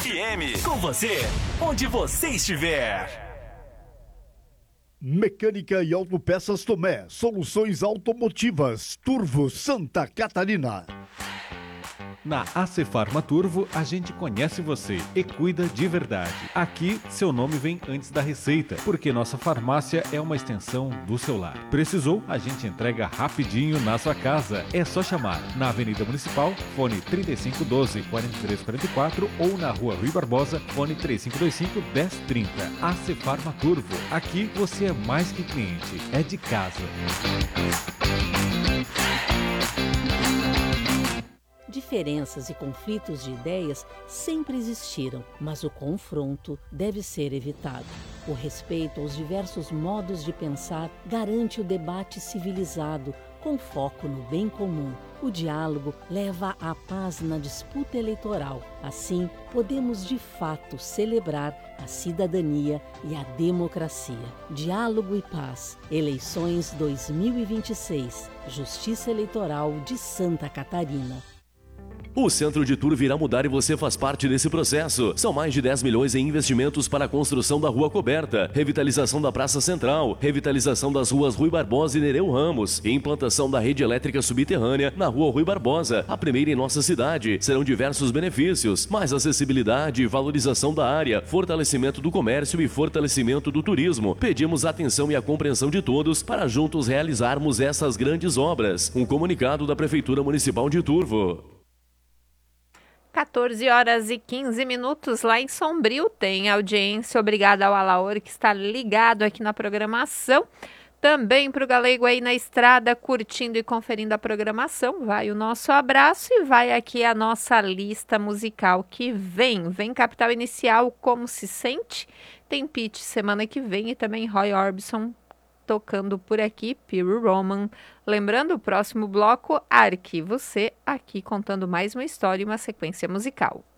FM. Com você, onde você estiver. Mecânica e Autopeças Tomé. Soluções automotivas. Turvo, Santa Catarina. Na AC Farma Turvo, a gente conhece você e cuida de verdade. Aqui, seu nome vem antes da receita, porque nossa farmácia é uma extensão do seu lar. Precisou? A gente entrega rapidinho na sua casa. É só chamar na Avenida Municipal, fone 3512-4344 ou na Rua Rui Barbosa, fone 3525-1030. AC Farma Turvo. Aqui você é mais que cliente, é de casa. Diferenças e conflitos de ideias sempre existiram, mas o confronto deve ser evitado. O respeito aos diversos modos de pensar garante o debate civilizado, com foco no bem comum. O diálogo leva à paz na disputa eleitoral. Assim, podemos de fato celebrar a cidadania e a democracia. Diálogo e paz. Eleições 2026. Justiça Eleitoral de Santa Catarina. O Centro de Turvo irá mudar e você faz parte desse processo. São mais de 10 milhões em investimentos para a construção da Rua Coberta, revitalização da Praça Central, revitalização das ruas Rui Barbosa e Nereu Ramos e implantação da rede elétrica subterrânea na Rua Rui Barbosa, a primeira em nossa cidade. Serão diversos benefícios, mais acessibilidade, valorização da área, fortalecimento do comércio e fortalecimento do turismo. Pedimos a atenção e a compreensão de todos para juntos realizarmos essas grandes obras. Um comunicado da Prefeitura Municipal de Turvo. 14 horas e 15 minutos lá em Sombrio tem audiência. Obrigada ao Alaor que está ligado aqui na programação. Também para o Galego aí na estrada, curtindo e conferindo a programação. Vai o nosso abraço e vai aqui a nossa lista musical que vem. Vem Capital Inicial, Como Se Sente. Tem Pitty semana que vem e também Roy Orbison tocando por aqui, Pure Roman. Lembrando, o próximo bloco, Arquivo C, aqui contando mais uma história e uma sequência musical.